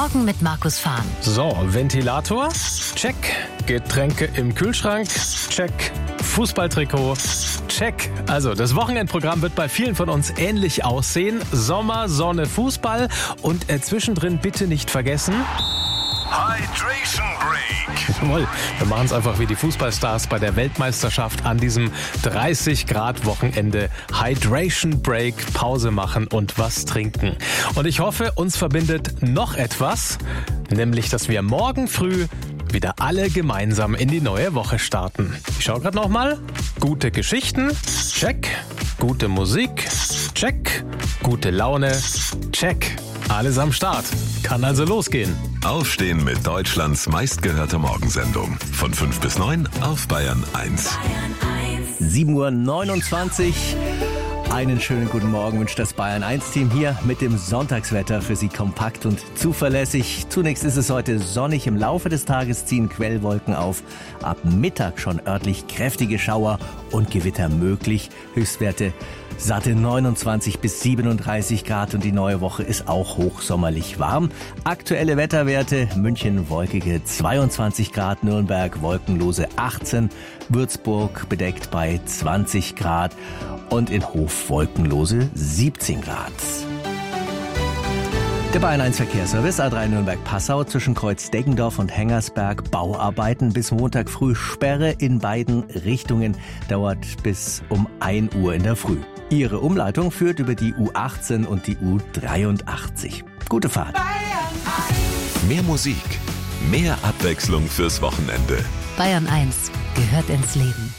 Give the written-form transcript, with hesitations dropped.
Morgen mit Markus Fahn. So, Ventilator? Check. Getränke im Kühlschrank? Check. Fußballtrikot? Check. Also, das Wochenendprogramm wird bei vielen von uns ähnlich aussehen. Sommer, Sonne, Fußball und zwischendrin bitte nicht vergessen... Hydration Break. Jawohl, wir machen es einfach wie die Fußballstars bei der Weltmeisterschaft an diesem 30-Grad-Wochenende. Hydration Break, Pause machen und was trinken. Und ich hoffe, uns verbindet noch etwas, nämlich, dass wir morgen früh wieder alle gemeinsam in die neue Woche starten. Ich schaue gerade nochmal. Gute Geschichten? Check. Gute Musik? Check. Gute Laune? Check. Alles am Start. Kann also losgehen. Aufstehen mit Deutschlands meistgehörter Morgensendung. Von 5 bis 9 auf Bayern 1. 7:29 Uhr. Einen schönen guten Morgen wünscht das Bayern 1-Team hier mit dem Sonntagswetter für Sie kompakt und zuverlässig. Zunächst ist es heute sonnig. Im Laufe des Tages ziehen Quellwolken auf. Ab Mittag schon örtlich kräftige Schauer und Gewitter möglich. Höchstwerte satte 29 bis 37 Grad und die neue Woche ist auch hochsommerlich warm. Aktuelle Wetterwerte: München wolkige 22 Grad, Nürnberg wolkenlose 18, Würzburg bedeckt bei 20 Grad und in Hof wolkenlose 17 Grad. Der Bayern 1 Verkehrsservice A3 Nürnberg-Passau zwischen Kreuz Deggendorf und Hengersberg. Bauarbeiten bis Montag früh. Sperre in beiden Richtungen dauert bis um 1 Uhr in der Früh. Ihre Umleitung führt über die U18 und die U83. Gute Fahrt. Mehr Musik, mehr Abwechslung fürs Wochenende. Bayern 1 gehört ins Leben.